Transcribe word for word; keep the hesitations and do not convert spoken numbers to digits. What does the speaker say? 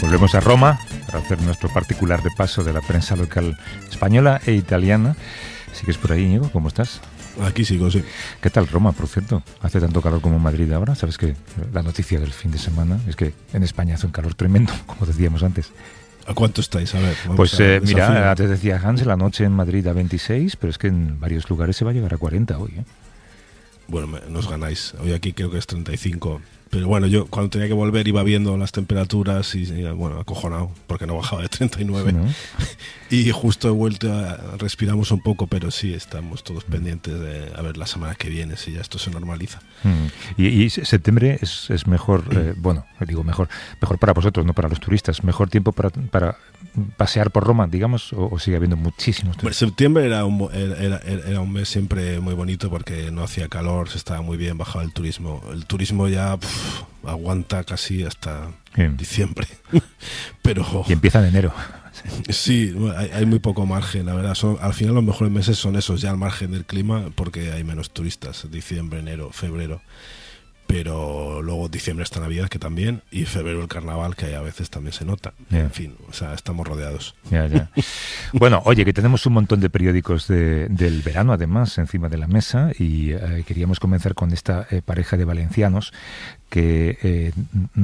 Volvemos a Roma para hacer nuestro particular repaso de la prensa local española e italiana. ¿Sigues por ahí, Íñigo? ¿Cómo estás? Aquí sigo, sí. ¿Qué tal Roma, por cierto? ¿Hace tanto calor como en Madrid ahora? ¿Sabes que la noticia del fin de semana es que en España hace un calor tremendo, como decíamos antes? ¿A cuánto estáis? A ver. Pues a eh, mira, antes decía Hans, la noche en Madrid a veintiséis, pero es que en varios lugares se va a llegar a cuarenta hoy, ¿eh? Bueno, me, nos ganáis. Hoy aquí creo que es treinta y cinco. Pero bueno, yo cuando tenía que volver iba viendo las temperaturas y, y bueno, acojonado, porque no bajaba de treinta y nueve. Sí, ¿no? Y justo he vuelto, a, respiramos un poco, pero sí, estamos todos pendientes de a ver la semana que viene, si ya esto se normaliza. Mm. Y, y septiembre es, es mejor, eh, bueno, digo mejor, mejor para vosotros, no para los turistas, mejor tiempo para, para pasear por Roma, digamos, o, o sigue habiendo muchísimos turistas. Bueno, septiembre era un, era, era, era un mes siempre muy bonito porque no hacía calor, se estaba muy bien, bajaba el turismo. El turismo ya pff, aguanta casi hasta bien. Diciembre. Pero, y empieza en enero. Sí, hay, hay muy poco margen, la verdad. Son, al final los mejores meses son esos, ya al margen del clima, porque hay menos turistas, diciembre, enero, febrero. Pero luego diciembre está Navidad, que también, y febrero el carnaval, que a veces también se nota. Yeah. En fin, o sea, estamos rodeados. Ya, ya. Bueno, oye, que tenemos un montón de periódicos de, del verano, además, encima de la mesa, y eh, queríamos comenzar con esta eh, pareja de valencianos que... Eh,